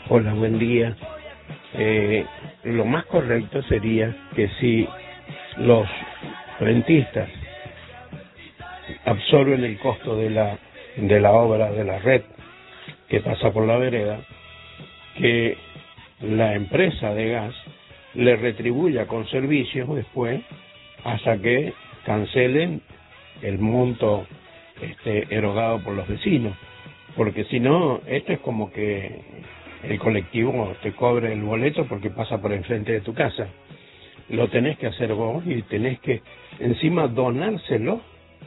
Hola, buen día. Lo más correcto sería que si los rentistas absorben el costo de la obra, de la red que pasa por la vereda, que la empresa de gas le retribuya con servicios después hasta que cancelen el monto erogado por los vecinos, porque si no, esto es como que el colectivo te cobre el boleto porque pasa por enfrente de tu casa. Lo tenés que hacer vos y tenés que encima donárselo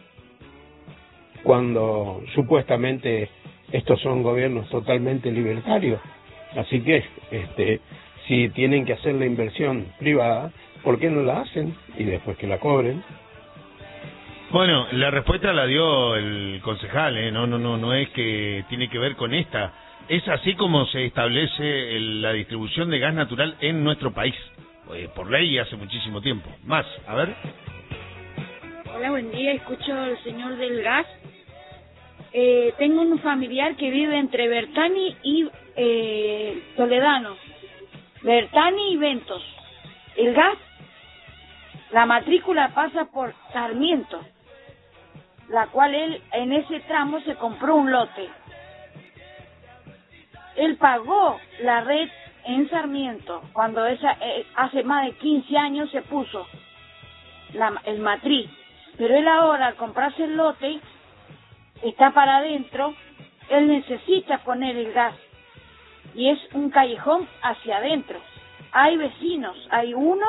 cuando supuestamente estos son gobiernos totalmente libertarios. Así que si tienen que hacer la inversión privada, ¿por qué no la hacen? Y después que la cobren. Bueno, la respuesta la dio el concejal, no es que tiene que ver con esta. Es así como se establece la distribución de gas natural en nuestro país, por ley hace muchísimo tiempo. Más, a ver. Hola, buen día, escucho al señor del gas. Tengo un familiar que vive entre Bertani y Toledano, Bertani y Ventos. El gas, la matrícula pasa por Sarmiento, la cual él en ese tramo se compró un lote. Él pagó la red en Sarmiento cuando hace más de 15 años se puso el matriz, pero él ahora al comprarse el lote está para adentro, él necesita poner el gas y es un callejón hacia adentro. Hay vecinos, hay 1,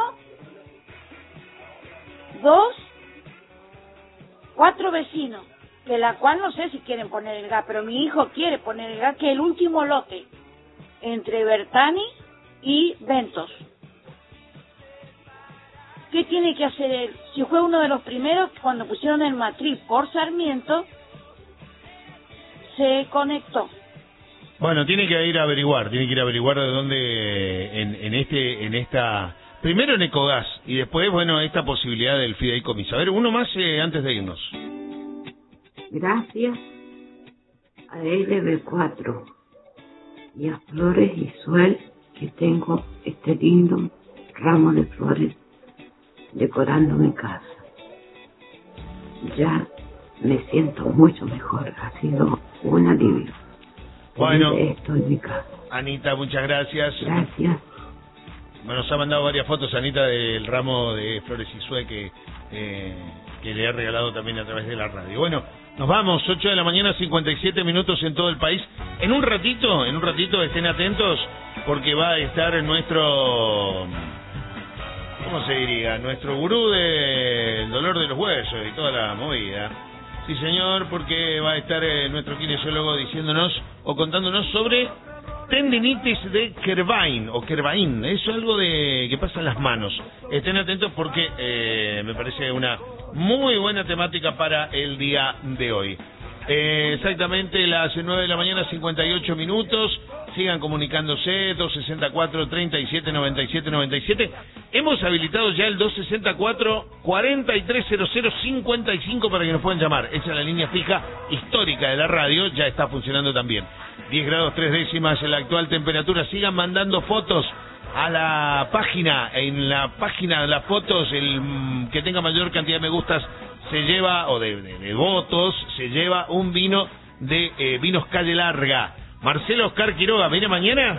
2, 4 vecinos, de la cual no sé si quieren poner el gas, pero mi hijo quiere poner el gas, que es el último lote entre Bertani y Ventos. ¿Qué tiene que hacer él? Si fue uno de los primeros, cuando pusieron el matriz por Sarmiento, se conectó. Bueno, tiene que ir a averiguar de dónde, en esta, primero en Ecogas, y después, bueno, esta posibilidad del fideicomiso. A ver, uno más antes de irnos. Gracias a LB4 y a Flores y Suel que tengo este lindo ramo de flores decorando mi casa. Ya me siento mucho mejor, ha sido un alivio. Bueno, esto en mi casa. Anita, muchas gracias. Gracias. Bueno, nos ha mandado varias fotos, Anita, del ramo de Flores y Suel que le ha regalado también a través de la radio. Bueno, nos vamos, 8 de la mañana, 57 minutos en todo el país. En un ratito estén atentos porque va a estar nuestro, ¿cómo se diría? Nuestro gurú del dolor de los huesos y toda la movida. Sí, señor, porque va a estar nuestro kinesiólogo diciéndonos o contándonos sobre tendinitis de Kervain o Kervain. Es algo que pasa en las manos. Estén atentos porque me parece una muy buena temática para el día de hoy. Exactamente las 9 de la mañana, 58 minutos. Sigan comunicándose, 264-3797-97. Hemos habilitado ya el 264-430055 para que nos puedan llamar. Esa es la línea fija histórica de la radio, ya está funcionando también. 10 grados 3 décimas en la actual temperatura. Sigan mandando fotos a la página. En la página de las fotos, el que tenga mayor cantidad de me gustas se lleva, o de votos, se lleva un vino de Vinos Calle Larga. Marcelo Oscar Quiroga, ¿viene mañana?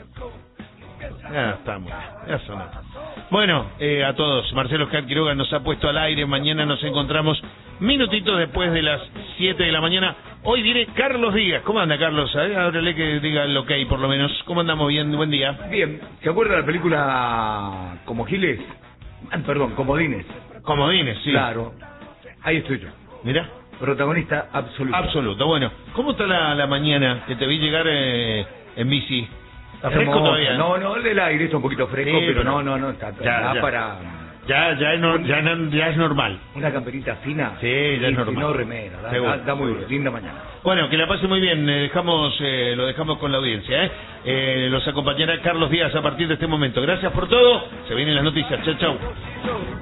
Ya estamos, ya sonó. Bueno, a todos, Marcelo Oscar Quiroga nos ha puesto al aire. Mañana nos encontramos minutitos después de las 7 de la mañana. Hoy viene Carlos Díaz. ¿Cómo anda, Carlos? Ábrele que diga el ok, por lo menos. ¿Cómo andamos? Bien, buen día. Bien, ¿se acuerda de la película Como Giles? Perdón, Comodines. Comodines, sí. Claro, ahí estoy yo. Mirá. Protagonista absoluto. Absoluto, bueno. ¿Cómo está la mañana que te vi llegar en bici? ¿Está fresco Hermoso. todavía? No, el aire está un poquito fresco, sí, pero no, está ya. para... Ya es normal. Una camperita fina. Sí, ya es normal. No remera, da muy bien, linda mañana. Bueno, que la pase muy bien, lo dejamos con la audiencia, los acompañará Carlos Díaz a partir de este momento. Gracias por todo, se vienen las noticias, chau.